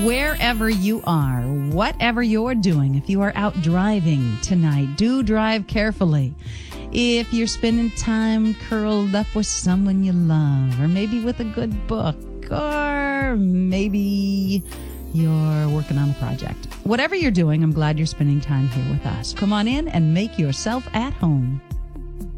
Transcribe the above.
wherever you are, whatever you're doing, if you are out driving tonight, do drive carefully. If you're spending time curled up with someone you love, or maybe with a good book, or maybe you're working on a project. Whatever you're doing, I'm glad you're spending time here with us. Come on in and make yourself at home.